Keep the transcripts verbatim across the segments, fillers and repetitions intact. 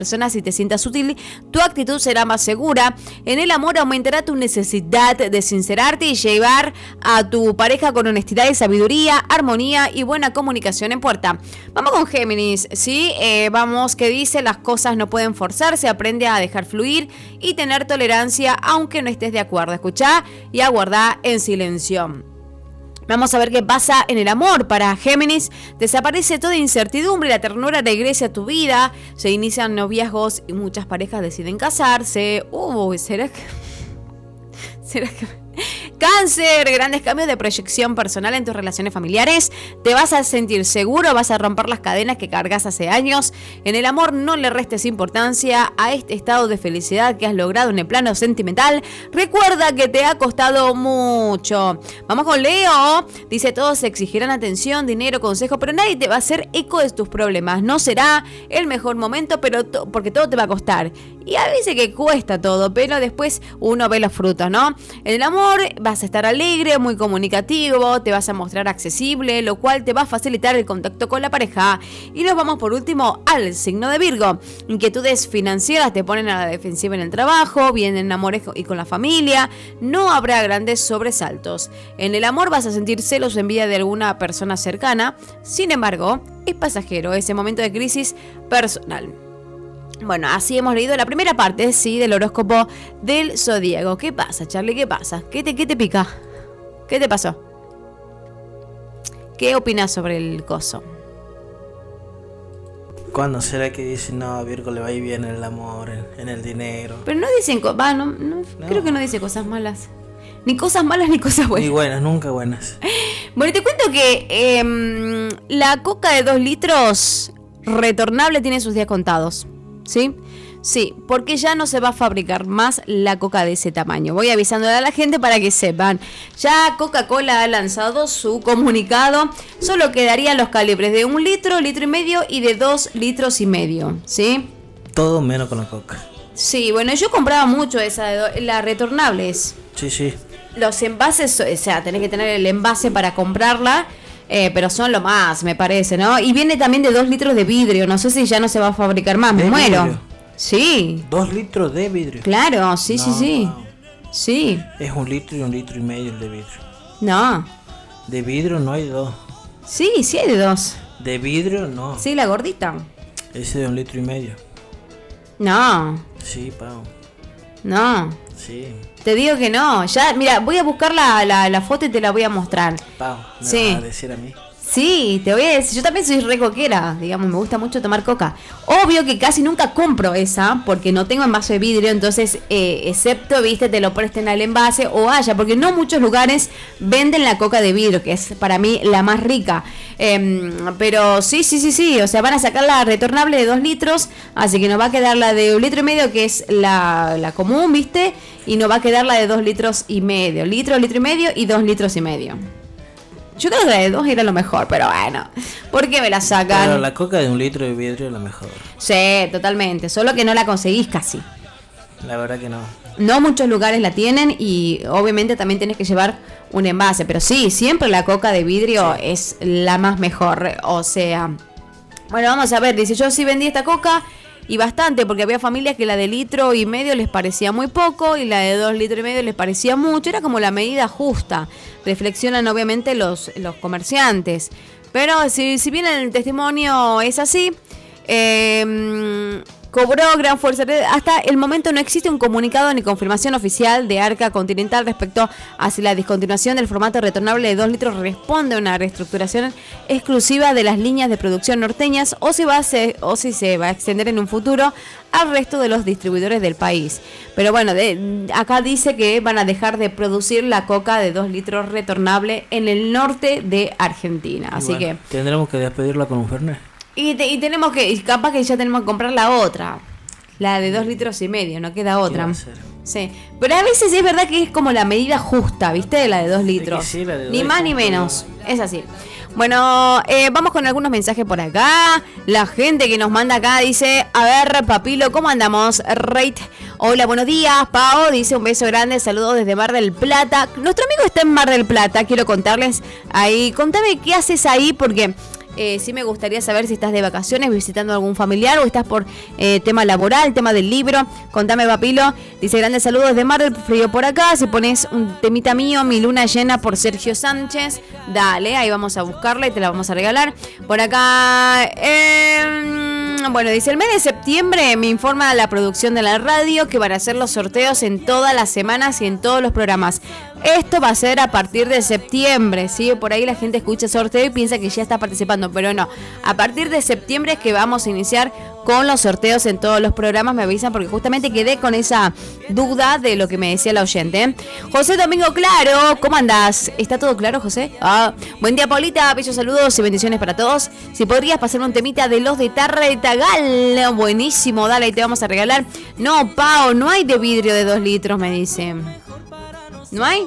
personas y te sientas útil, tu actitud será más segura. En el amor aumentará tu necesidad de sincerarte y llevar a tu pareja con honestidad y sabiduría, armonía y buena comunicación en puerta. Vamos con Géminis, ¿sí? Eh, vamos, que dice, las cosas no pueden forzarse, aprende a dejar fluir y tener tolerancia aunque no estés de acuerdo. Escuchá y aguardá en silencio. Vamos a ver qué pasa en el amor. Para Géminis, desaparece toda incertidumbre, la ternura regresa a tu vida, se inician noviazgos y muchas parejas deciden casarse. Uh, ¿será que...? ¿Será que...? Cáncer, grandes cambios de proyección personal en tus relaciones familiares. Te vas a sentir seguro, vas a romper las cadenas que cargas hace años. En el amor no le restes importancia a este estado de felicidad que has logrado en el plano sentimental. Recuerda que te ha costado mucho. Vamos con Leo. Dice, todos exigirán atención, dinero, consejo, pero nadie te va a hacer eco de tus problemas. No será el mejor momento, pero to- porque todo te va a costar. Y a veces que cuesta todo, pero después uno ve los frutos, ¿no? En el amor vas a estar alegre, muy comunicativo, te vas a mostrar accesible, lo cual te va a facilitar el contacto con la pareja. Y nos vamos por último al signo de Virgo. Inquietudes financieras te ponen a la defensiva en el trabajo, bien en amores y con la familia. No habrá grandes sobresaltos. En el amor vas a sentir celos o envidia de alguna persona cercana. Sin embargo, es pasajero ese momento de crisis personal. Bueno, así hemos leído la primera parte, sí, del horóscopo del zodíaco. ¿Qué pasa, Charlie? ¿Qué pasa? ¿Qué te, qué te pica? ¿Qué te pasó? ¿Qué opinas sobre el coso? ¿Cuándo será que dicen, no, a Virgo le va a ir bien en el amor, en, en el dinero? Pero no dicen, co- va, no, no, no. Creo que no dice cosas malas. Ni cosas malas ni cosas buenas. Ni buenas, nunca buenas. Bueno, te cuento que eh, la coca de dos litros retornable tiene sus días contados. ¿Sí? Sí, porque ya no se va a fabricar más la coca de ese tamaño. Voy avisándole a la gente para que sepan. Ya Coca-Cola ha lanzado su comunicado. Solo quedarían los calibres de un litro, litro y medio y de dos litros y medio. ¿Sí? Todo menos con la coca. Sí, bueno, yo compraba mucho esa de do- las retornables. Sí, sí. Los envases, o sea, tenés que tener el envase para comprarla. Eh, pero son lo más, me parece, ¿no? Y viene también de dos litros de vidrio. No sé si ya no se va a fabricar más. Me ¿De muero. vidrio? Sí. Dos litros de vidrio. Claro, sí, No, sí, sí. no. Sí. Es un litro y un litro y medio el de vidrio. No. De vidrio no hay dos. Sí, sí hay de dos. De vidrio no. Sí, la gordita. Ese de un litro y medio. No. Sí, Pau. No. Sí. Te digo que no. Ya, mira, voy a buscar la, la, la foto y te la voy a mostrar. Pau, ¿me Sí. vas a decir a mí? Sí, te voy a decir, yo también soy re coquera, digamos, me gusta mucho tomar coca. Obvio que casi nunca compro esa, porque no tengo envase de vidrio, entonces, eh, excepto, viste, te lo presten al envase o haya, porque no muchos lugares venden la coca de vidrio, que es para mí la más rica. Eh, pero sí, sí, sí, sí, o sea, van a sacar la retornable de dos litros, así que nos va a quedar la de un litro y medio, que es la, la común, viste, y nos va a quedar la de dos litros y medio, litro, litro y medio y dos litros y medio. Yo creo que la de dos era lo mejor, pero bueno, ¿por qué me la sacan? Pero la coca de un litro de vidrio es la mejor. Sí, totalmente, solo que no la conseguís casi. La verdad que no. No muchos lugares la tienen y obviamente también tienes que llevar un envase, pero sí, siempre la coca de vidrio sí. Es la más mejor, o sea... Bueno, vamos a ver, dice, yo sí vendí esta coca y bastante, porque había familias que la de litro y medio les parecía muy poco y la de dos litros y medio les parecía mucho, era como la medida justa. Reflexionan obviamente los, los comerciantes, pero si, si bien el testimonio es así, eh, cobró gran fuerza. Hasta el momento no existe un comunicado ni confirmación oficial de Arca Continental respecto a si la discontinuación del formato retornable de dos litros responde a una reestructuración exclusiva de las líneas de producción norteñas o si va a ser, o si se va a extender en un futuro al resto de los distribuidores del país. Pero bueno, de, acá dice que van a dejar de producir la coca de dos litros retornable en el norte de Argentina. Y Así bueno, que tendremos que despedirla con un Fernet. Y, te, y tenemos que, y capaz que ya tenemos que comprar la otra, la de dos litros y medio, no queda otra. Sí, pero a veces es verdad que es como la medida justa, ¿viste? La de dos litros. Sí, la de dos ni más ni litros. menos, es así. Bueno, eh, vamos con algunos mensajes por acá. La gente que nos manda acá dice, a ver, Papilo, ¿cómo andamos? Rate, hola, buenos días, Pao, dice un beso grande, saludos desde Mar del Plata. Nuestro amigo está en Mar del Plata, quiero contarles ahí, contame qué haces ahí, porque Eh, sí me gustaría saber si estás de vacaciones, visitando a algún familiar o estás por eh, tema laboral, tema del libro. Contame, papilo. Dice, grandes saludos desde Mar del Frío por acá. Si pones un temita mío, Mi Luna Llena por Sergio Sánchez, dale, ahí vamos a buscarla y te la vamos a regalar. Por acá, eh, bueno, dice, el mes de septiembre me informa la producción de la radio que van a hacer los sorteos en todas las semanas y en todos los programas. Esto va a ser a partir de septiembre, ¿sí? Por ahí la gente escucha sorteo y piensa que ya está participando, pero no. A partir de septiembre es que vamos a iniciar con los sorteos en todos los programas, me avisan, porque justamente quedé con esa duda de lo que me decía la oyente, ¿eh? José Domingo Claro, ¿cómo andás? ¿Está todo claro, José? Ah, buen día, Paulita, bellos saludos y bendiciones para todos. Si podrías pasar un temita de los de Tarretagal, buenísimo, dale, y te vamos a regalar. No, Pau, no hay de vidrio de dos litros, me dice. ¿No hay?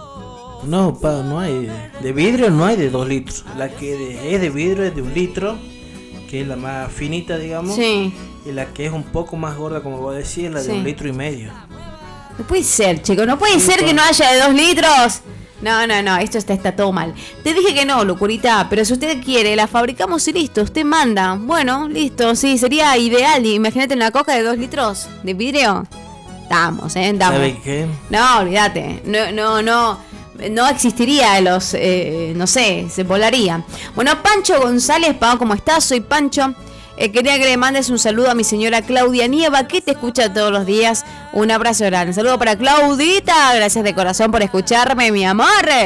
No, pa, no hay. De vidrio no hay de dos litros. La que de, es de vidrio es de un litro, que es la más finita, digamos. Sí. Y la que es un poco más gorda, como vos decís, es la de sí. un litro y medio. No puede ser, chico, no puede sí, ser pa. que no haya de dos litros. No, no, no, esto está, está todo mal. Te dije que no, locurita, pero si usted quiere, la fabricamos y listo, usted manda. Bueno, listo, sí, sería ideal. Imagínate una coca de dos litros de vidrio. Estamos, ¿eh? Estamos. ¿Sabes qué? No, olvídate. No, no, no. No existiría los, eh, no sé, se volaría. Bueno, Pancho González, Pau, ¿cómo estás? Soy Pancho. Eh, quería que le mandes un saludo a mi señora Claudia Nieva, que te escucha todos los días. Un abrazo grande. Un saludo para Claudita. Gracias de corazón por escucharme, mi amor.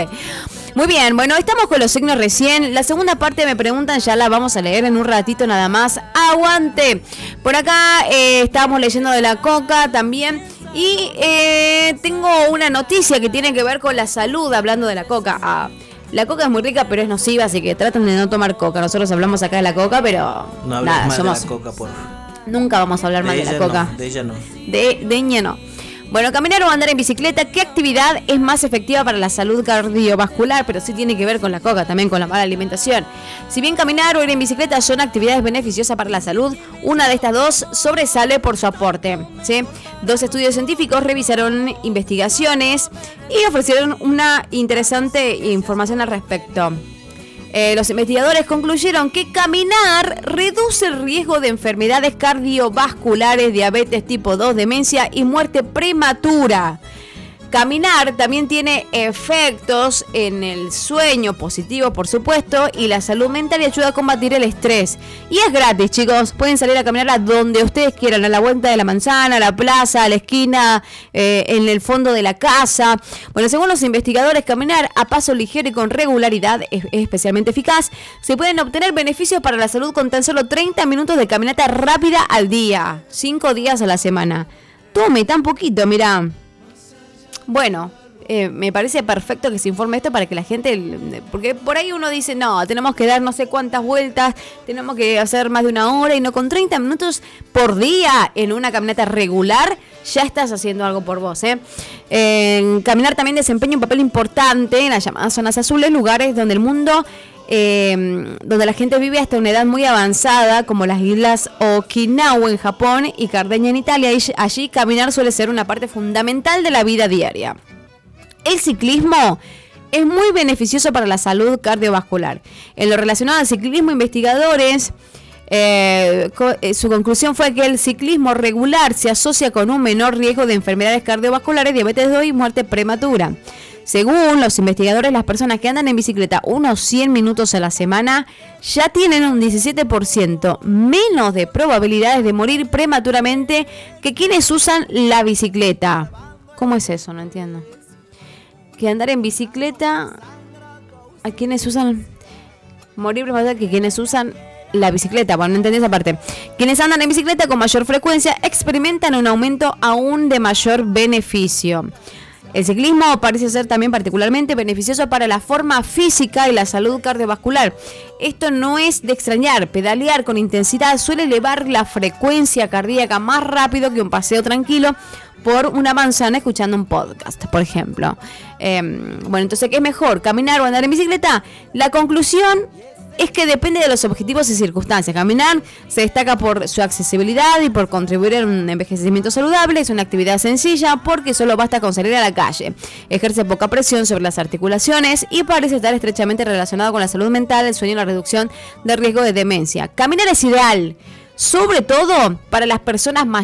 Muy bien, bueno, estamos con los signos recién. La segunda parte me preguntan, ya la vamos a leer en un ratito nada más. Aguante. Por acá eh, estábamos leyendo de la coca también. Y eh, tengo una noticia que tiene que ver con la salud, hablando de la coca. Ah, la coca es muy rica, pero es nociva, así que traten de no tomar coca. Nosotros hablamos acá de la coca, pero no nada, más somos... de la coca, por Nunca vamos a hablar de más de la coca. No, de ella no. De, de ella no. Bueno, caminar o andar en bicicleta, ¿qué actividad es más efectiva para la salud cardiovascular? Pero sí tiene que ver con la coca, también con la mala alimentación. Si bien caminar o ir en bicicleta son actividades beneficiosas para la salud, una de estas dos sobresale por su aporte, ¿sí? Dos estudios científicos revisaron investigaciones y ofrecieron una interesante información al respecto. Eh, los investigadores concluyeron que caminar reduce el riesgo de enfermedades cardiovasculares, diabetes tipo dos, demencia y muerte prematura. Caminar también tiene efectos en el sueño positivo, por supuesto, y la salud mental y ayuda a combatir el estrés. Y es gratis, chicos. Pueden salir a caminar a donde ustedes quieran, a la vuelta de la manzana, a la plaza, a la esquina, eh, en el fondo de la casa. Bueno, según los investigadores, caminar a paso ligero y con regularidad es, es especialmente eficaz. Se pueden obtener beneficios para la salud con tan solo treinta minutos de caminata rápida al día, cinco días a la semana. Tome tan poquito, mirá. Bueno, eh, me parece perfecto que se informe esto para que la gente, porque por ahí uno dice, no, tenemos que dar no sé cuántas vueltas, tenemos que hacer más de una hora, y no, con treinta minutos por día en una caminata regular, ya estás haciendo algo por vos, ¿eh? Eh, caminar también desempeña un papel importante en las llamadas zonas azules, lugares donde el mundo... Eh, donde la gente vive hasta una edad muy avanzada, como las islas Okinawa en Japón y Cerdeña en Italia. Y allí caminar suele ser una parte fundamental de la vida diaria. El ciclismo es muy beneficioso para la salud cardiovascular. En lo relacionado al ciclismo, investigadores eh, co- eh, su conclusión fue que el ciclismo regular se asocia con un menor riesgo de enfermedades cardiovasculares, diabetes dos y muerte prematura. Según los investigadores, las personas que andan en bicicleta unos cien minutos a la semana ya tienen un diecisiete por ciento menos de probabilidades de morir prematuramente que quienes usan la bicicleta. ¿Cómo es eso? No entiendo. Que andar en bicicleta, a quienes usan morir prematuramente que quienes usan la bicicleta. Bueno, no entendí esa parte. Quienes andan en bicicleta con mayor frecuencia experimentan un aumento aún de mayor beneficio. El ciclismo parece ser también particularmente beneficioso para la forma física y la salud cardiovascular. Esto no es de extrañar. Pedalear con intensidad suele elevar la frecuencia cardíaca más rápido que un paseo tranquilo por una manzana escuchando un podcast, por ejemplo. Eh, bueno, entonces, ¿qué es mejor? ¿Caminar o andar en bicicleta? La conclusión es que depende de los objetivos y circunstancias. Caminar se destaca por su accesibilidad y por contribuir a un envejecimiento saludable. Es una actividad sencilla porque solo basta con salir a la calle. Ejerce poca presión sobre las articulaciones y parece estar estrechamente relacionado con la salud mental, el sueño y la reducción de riesgo de demencia. Caminar es ideal, sobre todo para las personas mayores